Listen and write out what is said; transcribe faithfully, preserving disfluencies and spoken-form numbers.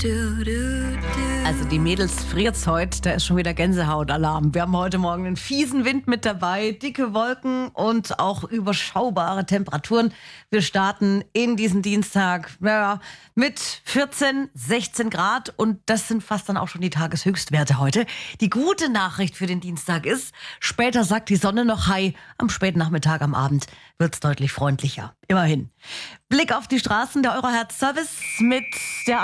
Also die Mädels friert's heute, da ist schon wieder Gänsehautalarm. Wir haben heute Morgen einen fiesen Wind mit dabei, dicke Wolken und auch überschaubare Temperaturen. Wir starten in diesen Dienstag ja, mit vierzehn, sechzehn Grad und das sind fast dann auch schon die Tageshöchstwerte heute. Die gute Nachricht für den Dienstag ist, später sagt die Sonne noch Hi, am späten Nachmittag, am Abend wird's deutlich freundlicher. Immerhin. Blick auf die Straßen, der Eurohertz Service mit der